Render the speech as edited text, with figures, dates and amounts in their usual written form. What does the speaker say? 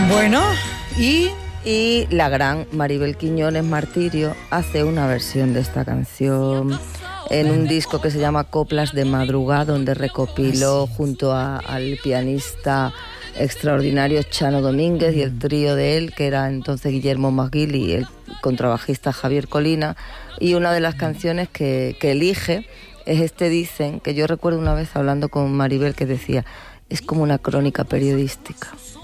Bueno, y la gran Maribel Quiñones Martirio hace una versión de esta canción en un disco que se llama Coplas de Madrugada, donde recopiló junto al pianista extraordinario Chano Domínguez y el trío de él, que era entonces Guillermo Maguil y el contrabajista Javier Colina. Y una de las canciones que elige es este Dicen, que yo recuerdo una vez hablando con Maribel que decía: es como una crónica periodística.